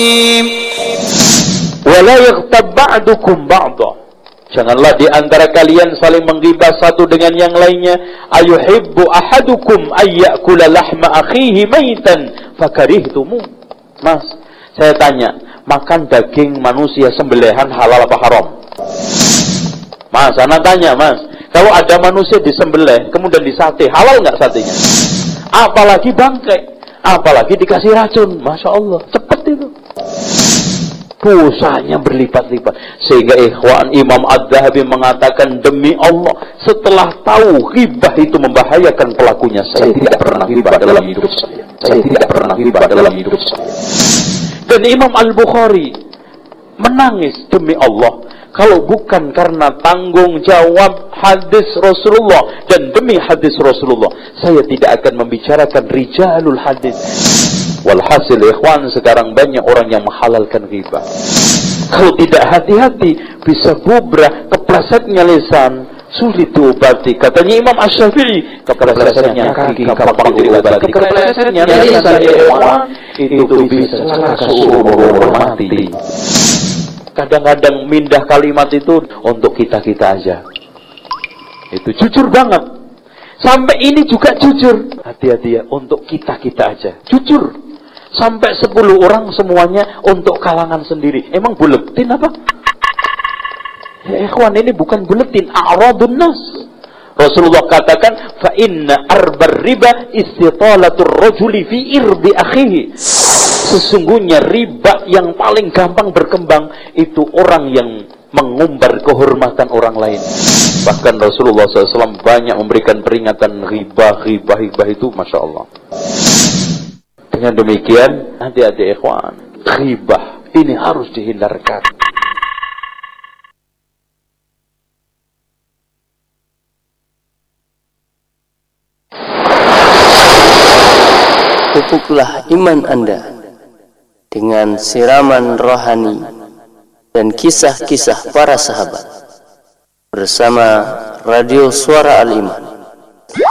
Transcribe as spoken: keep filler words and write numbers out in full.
Wala yaghtab ba'dukum ba'dha. Janganlah di antara kalian saling menggibah satu dengan yang lainnya. Ayuhibbu ahadukum ayyakula lahma akhihi maitan fakarihtumu. Mas, saya tanya, makan daging manusia sembelihan halal apa haram? Mas, anak tanya, Mas, kalau ada manusia disembelih kemudian disate, halal nggak satenya? Apalagi bangkai, apalagi dikasih racun. Masya Allah, cepet itu. Dosanya berlipat-lipat. Sehingga ikhwan, Imam Adz-Dzahabi mengatakan, demi Allah, setelah tahu ghibah itu membahayakan pelakunya, saya, saya tidak pernah ghibah dalam hidup saya. Saya tidak pernah ghibah dalam hidup saya. Dan Imam Al-Bukhari menangis, demi Allah, kalau bukan karena tanggung jawab hadis Rasulullah dan demi hadis Rasulullah, saya tidak akan membicarakan rijalul hadis. Walhasil ikhwan, sekarang banyak orang yang menghalalkan ghibah. Kalau tidak hati-hati, bisa bubrah, keplesetnya lisan, sulit diobati. Katanya Imam Asy-Syafi'i, keplesetnya kaki gampang diobati, keplesetnya lisan ikhwan, itu bisa celaka seumur mati. Kadang-kadang mindah kalimat itu untuk kita-kita aja. Itu jujur banget. Sampai ini juga jujur. Hati-hati ya, untuk kita-kita aja. Jujur. Sampai sepuluh orang semuanya untuk kalangan sendiri. Emang buletin apa? Ya ikhwan, ini bukan buletin, a'radun nas. Rasulullah katakan, fa inna arbar riba istitalatur rajuli fi irdi akhihi. Sesungguhnya riba yang paling gampang berkembang itu orang yang mengumbar kehormatan orang lain. Bahkan Rasulullah shallallahu alaihi wasallam banyak memberikan peringatan riba, riba, riba itu, masya Allah. Dengan demikian, hati-hati ikhwan, ghibah ini harus dihindarkan. Pupuklah iman Anda dengan siraman rohani dan kisah-kisah para sahabat bersama Radio Suara Al-Iman.